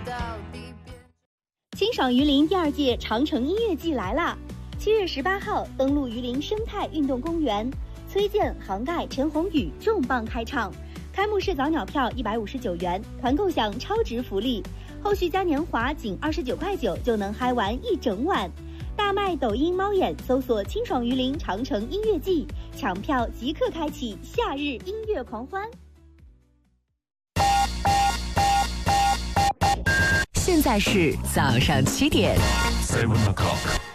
清爽榆林第2届长城音乐季来啦！7月18号登陆榆林生态运动公园，崔健、杭盖、陈鸿宇重磅开唱。开幕式早鸟票159元，团购享超值福利，后续嘉年华仅29.9块就能嗨玩一整晚。大麦抖音猫眼搜索清爽榆林长城音乐季，抢票即刻开启夏日音乐狂欢。 现在是早上7点。 7 o'clock.